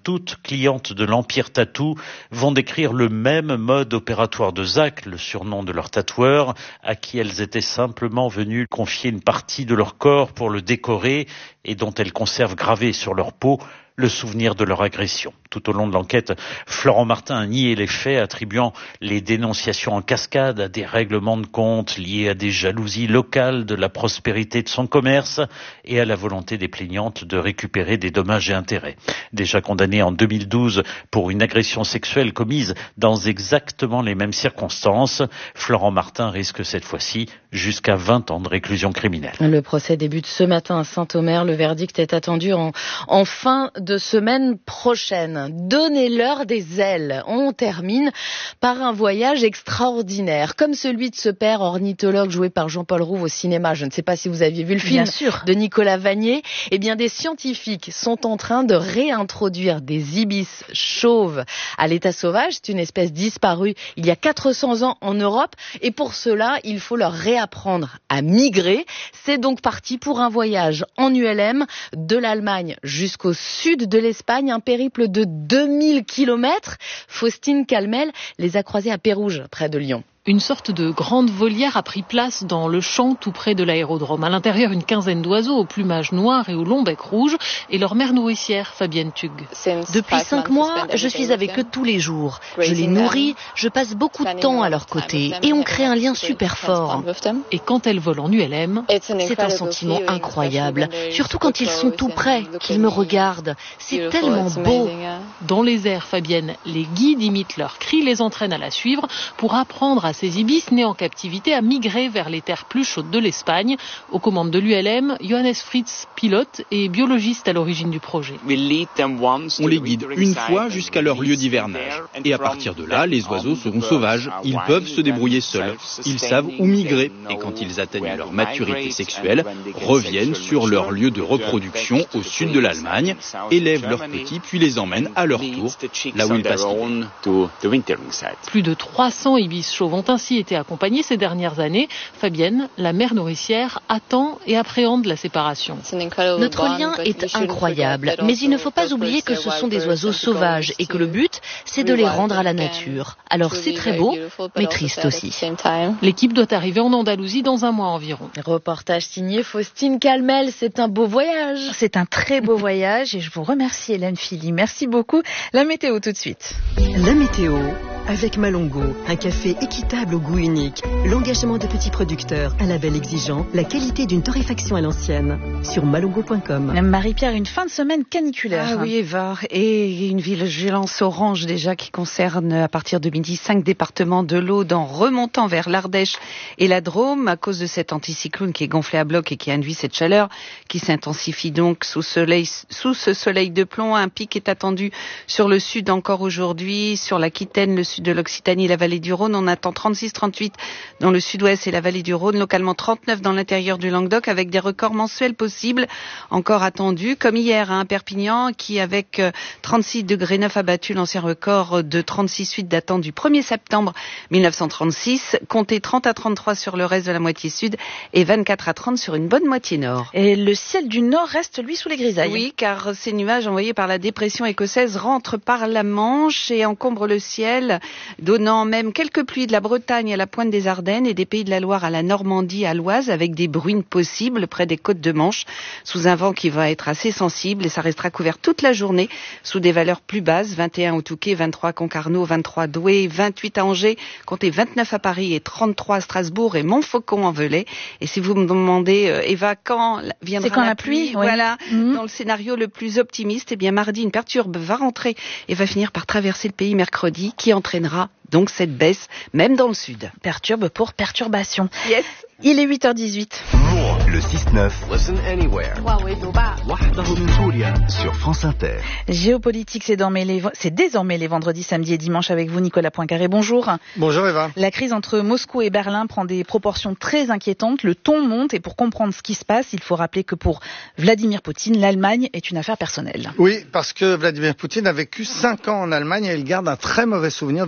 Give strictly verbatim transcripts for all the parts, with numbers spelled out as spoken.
toutes clientes de l'Empire Tattoo, vont décrire le même mode opératoire de Zach, le surnom de leur tatoueur, à qui elles étaient simplement venues confier une partie de leur corps pour le décorer et dont elles conservent gravé sur leur peau le souvenir de leur agression. Tout au long de l'enquête, Florent Martin a nié les faits, attribuant les dénonciations en cascade à des règlements de compte liés à des jalousies locales de la prospérité de son commerce et à la volonté des plaignantes de récupérer des dommages et intérêts. Déjà condamné en deux mille douze pour une agression sexuelle commise dans exactement les mêmes circonstances, Florent Martin risque cette fois-ci jusqu'à vingt ans de réclusion criminelle. Le procès débute ce matin à Saint-Omer. Le verdict est attendu en, en fin de semaine prochaine. Donnez-leur des ailes. On termine par un voyage extraordinaire, comme celui de ce père ornithologue joué par Jean-Paul Rouve au cinéma. Je ne sais pas si vous aviez vu le film de Nicolas Vanier. Eh bien, des scientifiques sont en train de réintroduire des ibis chauves à l'état sauvage. C'est une espèce disparue il y a quatre cents ans en Europe. Et pour cela, il faut leur réapprendre à migrer. C'est donc parti pour un voyage en U L M de l'Allemagne jusqu'au sud de l'Espagne, un périple de deux mille kilomètres. Faustine Calmel les a croisés à Pérouges, près de Lyon. Une sorte de grande volière a pris place dans le champ tout près de l'aérodrome. À l'intérieur, une quinzaine d'oiseaux au plumage noir et au long bec rouge et leur mère nourricière, Fabienne Tug. Depuis cinq mois, je suis avec eux tous les jours. Je les nourris, je passe beaucoup de temps à leur côté et on crée un lien super fort. Et quand elles volent en U L M, c'est un sentiment incroyable, surtout quand ils sont tout près, qu'ils me regardent. C'est tellement beau. Dans les airs, Fabienne, les guides imitent leurs cris, les entraînent à la suivre pour apprendre à ces ibis nés en captivité à migrer vers les terres plus chaudes de l'Espagne. Aux commandes de l'U L M, Johannes Fritz, pilote et biologiste à l'origine du projet. On les guide une fois jusqu'à leur lieu d'hivernage. Et à partir de là, les oiseaux seront sauvages. Ils peuvent se débrouiller seuls. Ils savent où migrer. Et quand ils atteignent leur maturité sexuelle, reviennent sur leur lieu de reproduction au sud de l'Allemagne, élèvent leurs petits puis les emmènent à leur tour là où ils passent l'hiver. Plus de trois cents ibis chauves ont ainsi été accompagnés ces dernières années. Fabienne, la mère nourricière, attend et appréhende la séparation. Notre lien est incroyable, mais il ne faut pas oublier que ce sont des oiseaux sauvages et que le but, c'est de les rendre à la nature. Alors c'est très beau, mais triste aussi. L'équipe doit arriver en Andalousie dans un mois environ. Reportage signé Faustine Calmel. C'est un beau voyage. C'est un très beau voyage et je vous remercie Hélène Philly. Merci beaucoup. La météo tout de suite. La météo avec Malongo, un café équitable au goût unique, l'engagement de petits producteurs, un label exigeant, la qualité d'une torréfaction à l'ancienne. Sur malongo point com. Marie-Pierre, une fin de semaine caniculaire. Ah oui, Eva, et une vigilance orange déjà qui concerne à partir de midi cinq départements de l'Aude en remontant vers l'Ardèche et la Drôme à cause de cet anticyclone qui est gonflé à bloc et qui induit cette chaleur qui s'intensifie donc sous, soleil, sous ce soleil de plomb. Un pic est attendu sur le sud encore aujourd'hui, sur l'Aquitaine, le sud de l'Occitanie et la vallée du Rhône. On attend trente-six trente-huit dans le sud-ouest et la vallée du Rhône, localement trente-neuf dans l'intérieur du Languedoc avec des records mensuels possibles encore attendus, comme hier à Perpignan qui avec trente-six degrés neuf a battu l'ancien record de trente-six huit datant du premier septembre mille neuf cent trente-six, comptez trente à trente-trois sur le reste de la moitié sud et vingt-quatre à trente sur une bonne moitié nord. Et le ciel du nord reste lui sous les grisailles. Oui, car ces nuages envoyés par la dépression écossaise rentrent par la Manche et encombrent le ciel, donnant même quelques pluies de la Bretagne à la pointe des Ardennes et des Pays de la Loire à la Normandie, à l'Oise, avec des bruines possibles près des côtes de Manche, sous un vent qui va être assez sensible et ça restera couvert toute la journée sous des valeurs plus basses, vingt et un au Touquet, vingt-trois à Concarneau, vingt-trois à Douai, vingt-huit à Angers, comptez vingt-neuf à Paris et trente-trois à Strasbourg et Montfaucon en Velay. Et si vous me demandez, euh, Eva, quand viendra quand la, la pluie, pluie, oui. Voilà, mmh. dans le scénario le plus optimiste, eh bien mardi, une perturbe va rentrer et va finir par traverser le pays mercredi, qui entraînera donc cette baisse, même dans le sud. Perturbe pour perturbation. Yes. Il est huit heures dix-huit. Le six neuf. Listen anywhere. Sur France Inter. Géopolitique, c'est désormais, les, c'est désormais les vendredis, samedis et dimanches avec vous, Nicolas Poincaré. Bonjour. Bonjour Eva. La crise entre Moscou et Berlin prend des proportions très inquiétantes. Le ton monte et pour comprendre ce qui se passe, il faut rappeler que pour Vladimir Poutine, l'Allemagne est une affaire personnelle. Oui, parce que Vladimir Poutine a vécu cinq ans en Allemagne et il garde un très mauvais souvenir de la fin de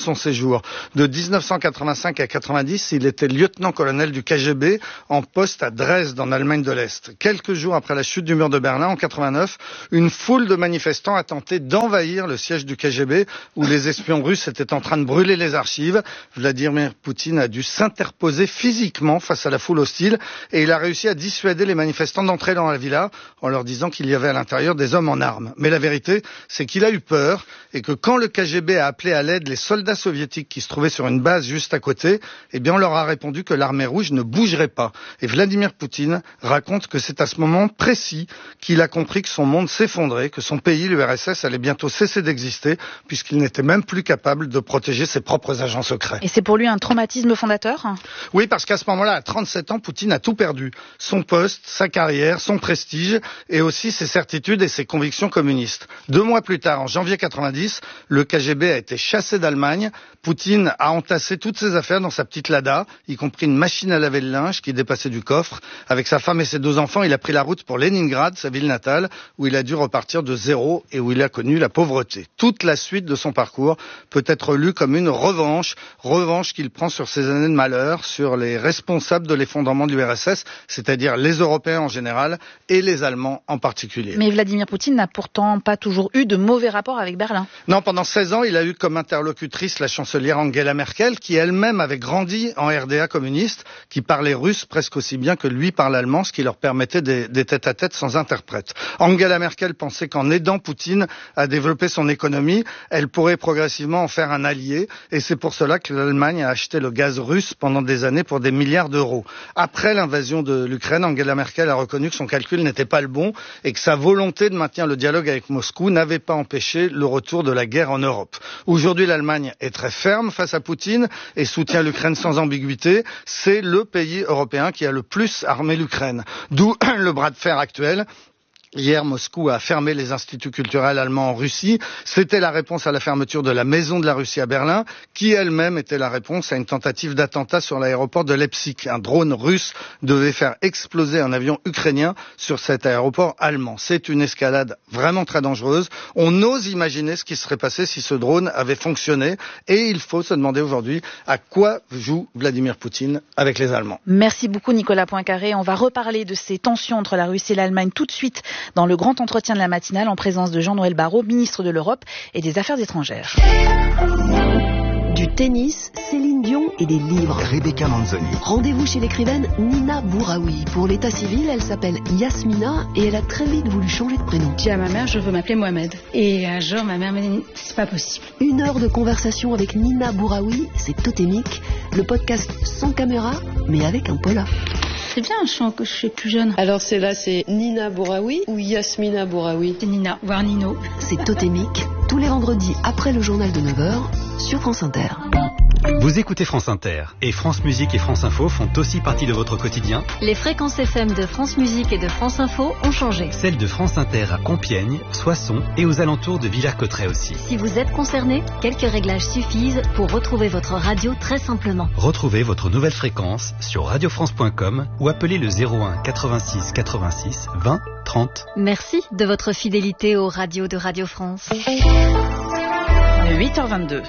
son séjour. De dix-neuf cent quatre-vingt-cinq à quatre-vingt-dix, il était lieutenant-colonel du K G B en poste à Dresde, en Allemagne de l'Est. Quelques jours après la chute du mur de Berlin, en quatre-vingt-neuf, une foule de manifestants a tenté d'envahir le siège du K G B, où les espions russes étaient en train de brûler les archives. Vladimir Poutine a dû s'interposer physiquement face à la foule hostile et il a réussi à dissuader les manifestants d'entrer dans la villa en leur disant qu'il y avait à l'intérieur des hommes en armes. Mais la vérité, c'est qu'il a eu peur et que quand le K G B a appelé à l'aide les soldats soviétiques qui se trouvaient sur une base juste à côté, eh bien on leur a répondu que l'armée rouge ne bougerait pas. Et Vladimir Poutine raconte que c'est à ce moment précis qu'il a compris que son monde s'effondrait, que son pays, l'U R S S, allait bientôt cesser d'exister puisqu'il n'était même plus capable de protéger ses propres agents secrets. Et c'est pour lui un traumatisme fondateur ? Oui, parce qu'à ce moment-là, à trente-sept ans, Poutine a tout perdu. Son poste, sa carrière, son prestige et aussi ses certitudes et ses convictions communistes. Deux mois plus tard, en janvier quatre-vingt-dix, le K G B a été chassé d'Allemagne. Poutine a entassé toutes ses affaires dans sa petite Lada, y compris une machine à laver le linge qui dépassait du coffre. Avec sa femme et ses deux enfants, il a pris la route pour Leningrad, sa ville natale, où il a dû repartir de zéro et où il a connu la pauvreté. Toute la suite de son parcours peut être lue comme une revanche, revanche qu'il prend sur ses années de malheur, sur les responsables de l'effondrement de l'U R S S, c'est-à-dire les Européens en général et les Allemands en particulier. Mais Vladimir Poutine n'a pourtant pas toujours eu de mauvais rapports avec Berlin. Non, pendant seize ans, il a eu comme interlocutrice la chancelière Angela Merkel, qui elle-même avait grandi en R D A communiste, qui parlait russe presque aussi bien que lui parle allemand, ce qui leur permettait des, des tête-à-tête sans interprète. Angela Merkel pensait qu'en aidant Poutine à développer son économie, elle pourrait progressivement en faire un allié, et c'est pour cela que l'Allemagne a acheté le gaz russe pendant des années pour des milliards d'euros. Après l'invasion de l'Ukraine, Angela Merkel a reconnu que son calcul n'était pas le bon et que sa volonté de maintenir le dialogue avec Moscou n'avait pas empêché le retour de la guerre en Europe. Aujourd'hui, l'Allemagne est très ferme face à Poutine et soutient l'Ukraine sans ambiguïté. C'est le pays européen qui a le plus armé l'Ukraine. D'où le bras de fer actuel. Hier, Moscou a fermé les instituts culturels allemands en Russie. C'était la réponse à la fermeture de la Maison de la Russie à Berlin, qui elle-même était la réponse à une tentative d'attentat sur l'aéroport de Leipzig. Un drone russe devait faire exploser un avion ukrainien sur cet aéroport allemand. C'est une escalade vraiment très dangereuse. On ose imaginer ce qui serait passé si ce drone avait fonctionné. Et il faut se demander aujourd'hui à quoi joue Vladimir Poutine avec les Allemands. Merci beaucoup Nicolas Poincaré. On va reparler de ces tensions entre la Russie et l'Allemagne tout de suite dans le grand entretien de la matinale en présence de Jean-Noël Barrot, ministre de l'Europe et des Affaires étrangères. Du tennis, Céline Dion et des livres. Rebecca Manzoni. Rendez-vous chez l'écrivaine Nina Bouraoui. Pour l'état civil, elle s'appelle Yasmina et elle a très vite voulu changer de prénom. J'ai dit à ma mère, je veux m'appeler Mohamed. Et un jour, ma mère m'a dit, c'est pas possible. Une heure de conversation avec Nina Bouraoui, c'est totémique. Le podcast sans caméra, mais avec un pola. C'est bien un chant que je suis plus jeune. Alors c'est là, c'est Nina Bouraoui ou Yasmina Bouraoui? C'est Nina, voire Nino. C'est totémique, tous les vendredis après le journal de neuf heures sur France Inter. Vous écoutez France Inter et France Musique et France Info font aussi partie de votre quotidien. Les fréquences F M de France Musique et de France Info ont changé. Celles de France Inter à Compiègne, Soissons et aux alentours de Villers-Cotterêts aussi. Si vous êtes concerné, quelques réglages suffisent pour retrouver votre radio très simplement. Retrouvez votre nouvelle fréquence sur radio france point com ou appelez le zéro un quatre-vingt-six quatre-vingt-six vingt trente. Merci de votre fidélité aux radios de Radio France. huit heures vingt-deux.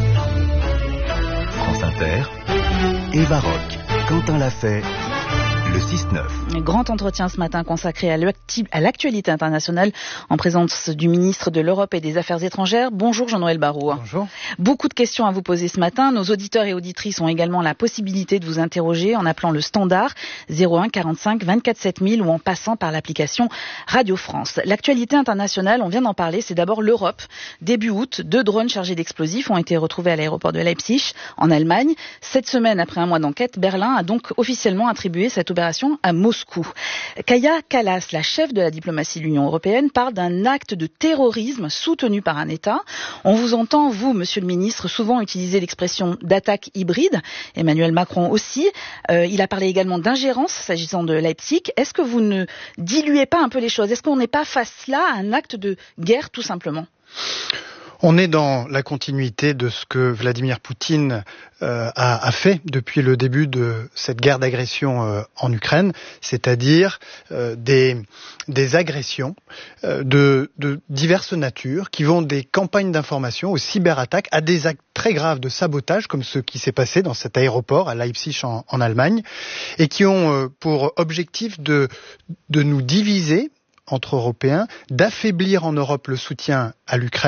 France Inter et Baroque. Quentin l'a fait. Le six neuf. Grand entretien ce matin consacré à l'actualité internationale en présence du ministre de l'Europe et des Affaires étrangères. Bonjour Jean-Noël Barrot. Bonjour. Beaucoup de questions à vous poser ce matin. Nos auditeurs et auditrices ont également la possibilité de vous interroger en appelant le standard zéro un quarante-cinq vingt-quatre sept mille ou en passant par l'application Radio France. L'actualité internationale, on vient d'en parler, c'est d'abord l'Europe. Début août, deux drones chargés d'explosifs ont été retrouvés à l'aéroport de Leipzig, en Allemagne. Cette semaine, après un mois d'enquête, Berlin a donc officiellement attribué cette opération à Moscou. Kaja Kallas, la chef de la diplomatie de l'Union européenne, parle d'un acte de terrorisme soutenu par un État. On vous entend, vous, monsieur le ministre, souvent utiliser l'expression d'attaque hybride. Emmanuel Macron aussi. Euh, il a parlé également d'ingérence s'agissant de Leipzig. Est-ce que vous ne diluez pas un peu les choses? Est-ce qu'on n'est pas face là à un acte de guerre, tout simplement? On est dans la continuité de ce que Vladimir Poutine euh, a, a fait depuis le début de cette guerre d'agression euh, en Ukraine, c'est-à-dire euh, des, des agressions euh, de, de diverses natures qui vont des campagnes d'information aux cyberattaques à des attaques très graves de sabotage, comme ce qui s'est passé dans cet aéroport à Leipzig en, en Allemagne, et qui ont euh, pour objectif de, de nous diviser entre Européens, d'affaiblir en Europe le soutien à l'Ukraine,